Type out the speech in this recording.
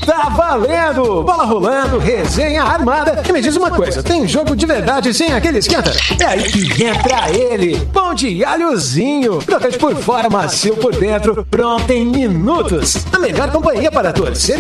Tá valendo! Bola rolando, resenha armada. E me diz uma coisa, tem jogo de verdade sem aquele esquenta? É aí que entra ele, pão de alhozinho. Crocante por fora, macio por dentro, pronto em minutos. A melhor companhia para torcer